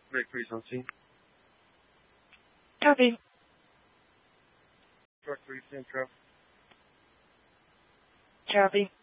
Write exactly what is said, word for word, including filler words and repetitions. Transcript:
Break freeze on scene. Copy. Truck three, stand truck. Copy.